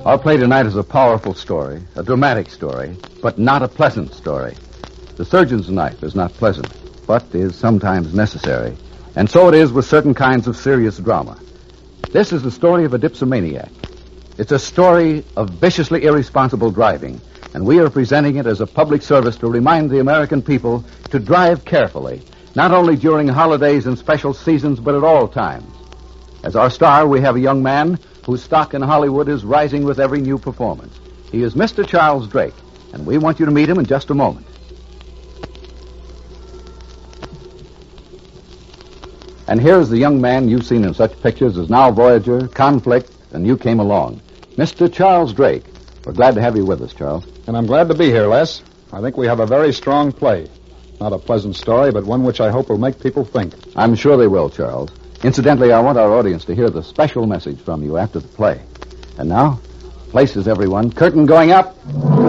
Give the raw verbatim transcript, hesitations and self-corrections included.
Our play tonight is a powerful story, a dramatic story, but not a pleasant story. The surgeon's knife is not pleasant, but is sometimes necessary. And so it is with certain kinds of serious drama. This is the story of a dipsomaniac. It's a story of viciously irresponsible driving, and we are presenting it as a public service to remind the American people to drive carefully, not only during holidays and special seasons, but at all times. As our star, we have a young man whose stock in Hollywood is rising with every new performance. He is Mister Charles Drake, and we want you to meet him in just a moment. And here's the young man you've seen in such pictures as Now Voyager, Conflict, and You Came Along. Mister Charles Drake. We're glad to have you with us, Charles. And I'm glad to be here, Les. I think we have a very strong play. Not a pleasant story, but one which I hope will make people think. I'm sure they will, Charles. Incidentally, I want our audience to hear the special message from you after the play. And now, places, everyone. Curtain going up.